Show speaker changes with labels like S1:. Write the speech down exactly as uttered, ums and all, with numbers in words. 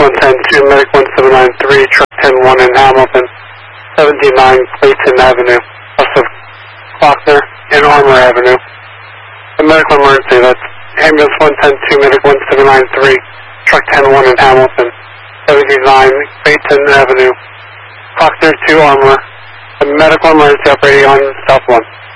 S1: one ten two, Medic one seven nine three, Truck ten one in Hamilton, seventy-nine Clayton Avenue, west of Faulkner and Armour Avenue. A medical emergency, that's ambulance one ten two, Medic one seven nine three, Truck ten one in Hamilton, seventy-nine Clayton Avenue, Faulkner to Armour. A medical emergency operating on South one.